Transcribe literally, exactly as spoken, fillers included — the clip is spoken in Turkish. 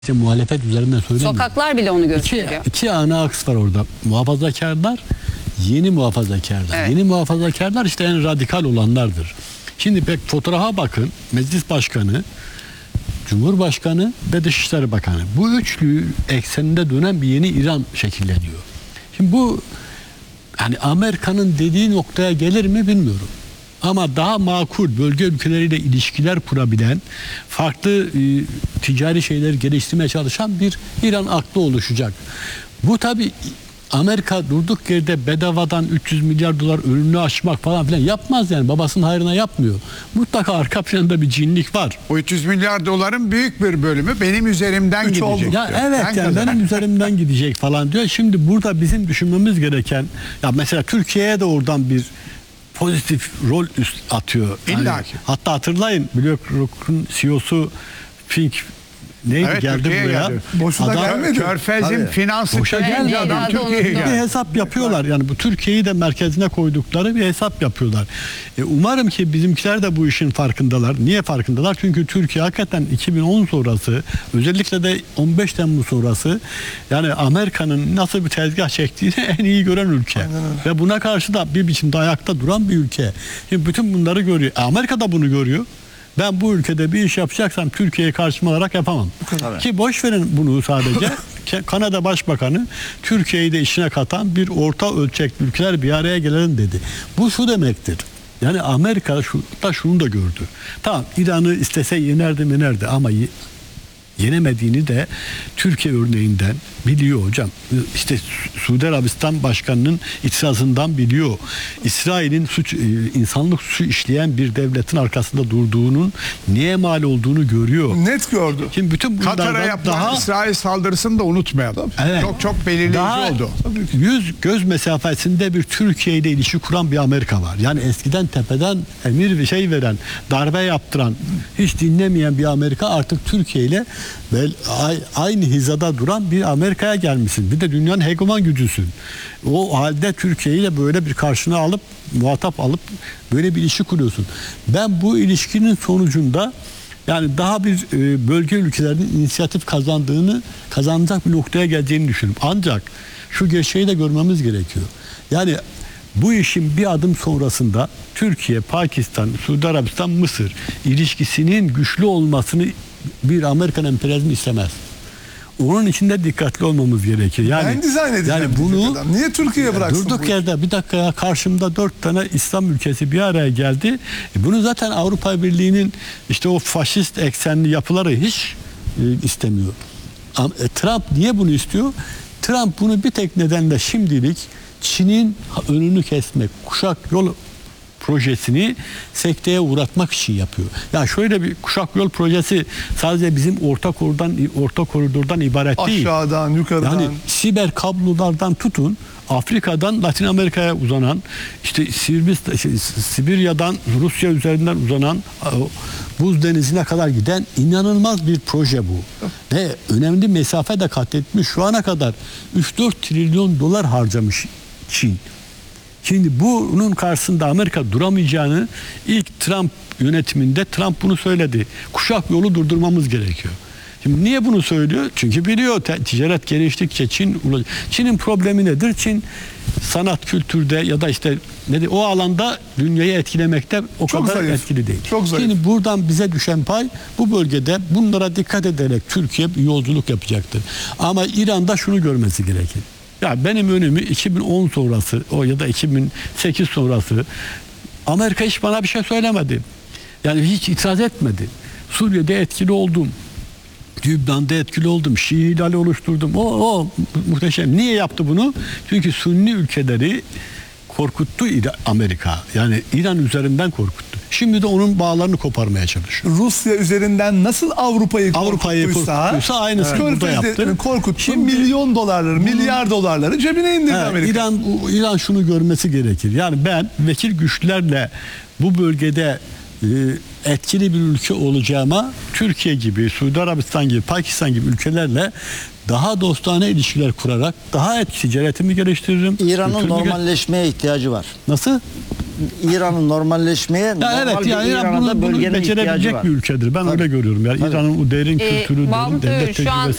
İşte muhalefet üzerinden söylemiyorum. Sokaklar bile onu gösteriyor. İki, iki ana aks var orada. Muhafazakarlar, yeni muhafazakarlar. Evet. Yeni muhafazakarlar işte en radikal olanlardır. Şimdi pek fotoğrafa bakın. Meclis Başkanı, Cumhurbaşkanı ve Dışişleri Bakanı. Bu üçlü ekseninde dönen bir yeni İran şekilleniyor. Şimdi bu hani Amerika'nın dediği noktaya gelir mi bilmiyorum. Ama daha makul bölge ülkeleriyle ilişkiler kurabilen, farklı e, ticari şeyleri geliştirmeye çalışan bir İran aklı oluşacak. Bu tabii Amerika durduk yerde bedavadan üç yüz milyar dolar önünü açmak falan filan yapmaz yani. Babasının hayrına yapmıyor. Mutlaka arka planda bir cinlik var. O üç yüz milyar doların büyük bir bölümü benim üzerimden Üç gidecek. oldu. Ya diyor. evet Ben yani kazanırım. benim üzerimden gidecek falan diyor. Şimdi burada bizim düşünmemiz gereken, ya mesela Türkiye'ye de oradan bir pozitif rol üst atıyor. Yani İlla ki. hatta hatırlayın BlackRock'un C E O'su Fink neydi Evet, geldi Türkiye'ye buraya. geldi. Boşuna Adam- gelmedi. Körfez'in Tabii. finansı Boşa çökünce gelmedi. adam Evet, Türkiye'ye unuttum. Bir geldi. hesap yapıyorlar. Yani bu Türkiye'yi de merkezine koydukları bir hesap yapıyorlar. E, umarım ki bizimkiler de bu işin farkındalar. Niye farkındalar? Çünkü Türkiye hakikaten iki bin on sonrası, özellikle de on beş Temmuz sonrası, yani Amerika'nın nasıl bir tezgah çektiğini en iyi gören ülke. Ve buna karşı da bir biçimde ayakta duran bir ülke. Şimdi bütün bunları görüyor. E, Amerika da bunu görüyor. Ben bu ülkede bir iş yapacaksam Türkiye'ye karşıma alarak yapamam. Ki boş verin bunu sadece. Kanada Başbakanı Türkiye'yi de işine katan bir orta ölçekli ülkeler bir araya gelelim dedi. Bu şu demektir. Yani Amerika şu, da şunu da gördü. Tamam İran'ı istese yenerdi yenerdi ama ye, yenemediğini de Türkiye örneğinden biliyor hocam. İşte Suudi Arabistan Başkanı'nın itirazından biliyor. İsrail'in suç, insanlık suçu işleyen bir devletin arkasında durduğunun niye mal olduğunu görüyor. Net gördü. Şimdi bütün Katar'a bunlardan yapılan daha İsrail saldırısını da unutmayalım. Evet. Çok çok belirleyici daha oldu. yüz göz mesafesinde bir Türkiye ile ilişki kuran bir Amerika var. Yani eskiden tepeden emir bir şey veren, darbe yaptıran, hiç dinlemeyen bir Amerika artık Türkiye ile aynı hizada duran bir Amerika'ya gelmişsin. Bir de dünyanın hegemon gücüsün. O halde Türkiye ile böyle bir karşına alıp, muhatap alıp böyle bir ilişki kuruyorsun. Ben bu ilişkinin sonucunda yani daha bir e, bölge ülkelerinin inisiyatif kazandığını, kazanacak bir noktaya geleceğini düşünüyorum. Ancak şu gerçeği de görmemiz gerekiyor. Yani bu işin bir adım sonrasında Türkiye, Pakistan, Suudi Arabistan, Mısır ilişkisinin güçlü olmasını bir Amerikan emperyalizmi istemez. Onun için de dikkatli olmamız gerekir. Yani Ben dizayn edeceğim. yani bunu adam. Niye Türkiye'ye bıraksın? durduk bu yerde bir dakika ya karşımda dört tane İslam ülkesi bir araya geldi. E bunu zaten Avrupa Birliği'nin işte o faşist eksenli yapıları hiç e, istemiyor. Ama, e, Trump niye bunu istiyor? Trump bunu bir tek nedenle şimdilik Çin'in önünü kesmek, kuşak yol projesini sekteye uğratmak için yapıyor. Ya şöyle bir kuşak yol projesi sadece bizim orta koridordan orta koridordan ibaret değil. Aşağıdan, yukarıdan. Yani siber kablolardan tutun Afrika'dan Latin Amerika'ya uzanan, işte Sirbistan, şey, Sibirya'dan Rusya üzerinden uzanan buz denizine kadar giden inanılmaz bir proje bu. Ve önemli mesafe de kat etmiş. Şu ana kadar üç dört trilyon dolar harcamış Çin. Şimdi bunun karşısında Amerika duramayacağını ilk Trump yönetiminde Trump bunu söyledi. Kuşak yolu durdurmamız gerekiyor. Şimdi niye bunu söylüyor? Çünkü biliyor ticaret geliştikçe Çin Çin'in problemi nedir? Çin sanat kültürde ya da işte ne de, o alanda dünyayı etkilemekte o Çok kadar zayıf. etkili değil. Çok zayıf. Şimdi buradan bize düşen pay bu bölgede bunlara dikkat ederek Türkiye bir yolculuk yapacaktır. Ama İran'da şunu görmesi gerekir. Ya benim önümü iki bin on sonrası o ya da iki bin sekiz sonrası Amerika hiç bana bir şey söylemedi. Yani hiç itiraz etmedi. Suriye'de etkili oldum. Lübnan'da etkili oldum. Şii hilali oluşturdum. O, o muhteşem. Niye yaptı bunu? Çünkü Sünni ülkeleri korkuttu Amerika. Yani İran üzerinden korkuttu. Şimdi de onun bağlarını koparmaya çalışıyor. Rusya üzerinden nasıl Avrupa'yı Avrupa'yı korkuttuysa, korkuttuysa aynısını burada yaptı. korkuttu. Şimdi- milyon dolarları, milyar dolarları cebine indirdi He, Amerika. İran İran şunu görmesi gerekir. Yani ben vekil güçlerle bu bölgede e, etkili bir ülke olacağıma Türkiye gibi, Suudi Arabistan gibi, Pakistan gibi ülkelerle daha dostane ilişkiler kurarak daha et ticaretimi geliştiririm. İran'ın kültürümü gel- normalleşmeye ihtiyacı var. Nasıl? İran'ın normalleşmeye Ya normal evet bir yani İran İran'a da bunu, bunu bölgenin ihtiyacı becerebilecek var. bir ülkedir. Ben öyle görüyorum. Yani Tabii. İran'ın o derin Ee, kültürü, derin Mahmut Bey, devlet şu an tecrübesi